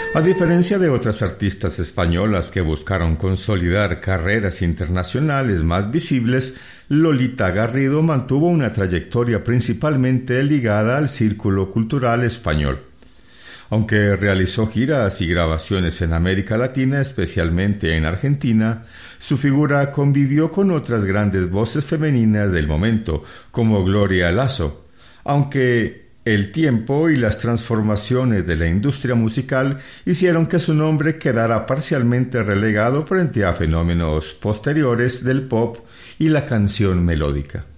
A diferencia de otras artistas españolas que buscaron consolidar carreras internacionales más visibles, Lolita Garrido mantuvo una trayectoria principalmente ligada al círculo cultural español. Aunque realizó giras y grabaciones en América Latina, especialmente en Argentina, su figura convivió con otras grandes voces femeninas del momento, como Gloria Lasso, aunque el tiempo y las transformaciones de la industria musical hicieron que su nombre quedara parcialmente relegado frente a fenómenos posteriores del pop y la canción melódica.